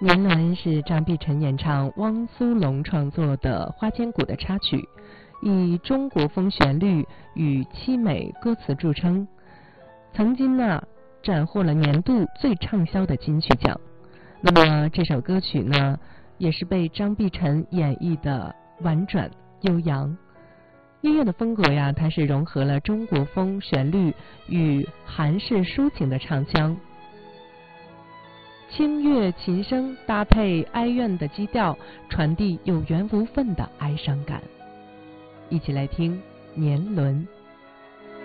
年轮是张碧晨演唱、汪苏泷创作的《花千骨》的插曲，以中国风旋律与凄美歌词著称，曾经斩获了年度最畅销的金曲奖。那么这首歌曲呢，也是被张碧晨演绎的婉转悠扬。音乐的风格它是融合了中国风旋律与韩式抒情的唱腔，清越琴声搭配哀怨的基调，传递有缘无分的哀伤感。一起来听《年轮》。